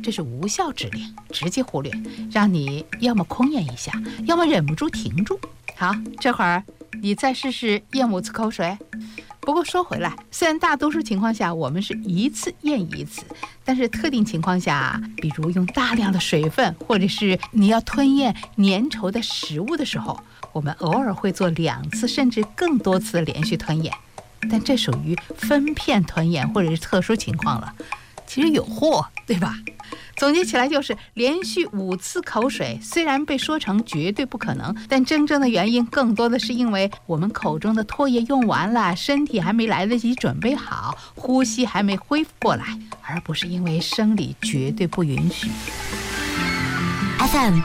这是无效指令，直接忽略，让你要么空咽一下，要么忍不住停住。好，这会儿你再试试咽5次口水。不过说回来，虽然大多数情况下我们是一次咽1次，但是特定情况下，比如用大量的水分，或者是你要吞咽粘稠的食物的时候，我们偶尔会做2次甚至更多次的连续吞咽，但这属于分片吞咽或者是特殊情况了。其实有祸，对吧？总结起来就是，连续5次口水虽然被说成绝对不可能，但真正的原因更多的是因为我们口中的唾液用完了，身体还没来得及准备好，呼吸还没恢复过来，而不是因为生理绝对不允许。 FM